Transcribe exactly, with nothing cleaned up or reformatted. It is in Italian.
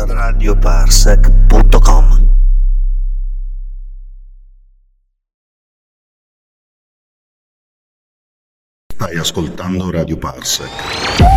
radio parsec punto com. Stai ascoltando Radio Parsec.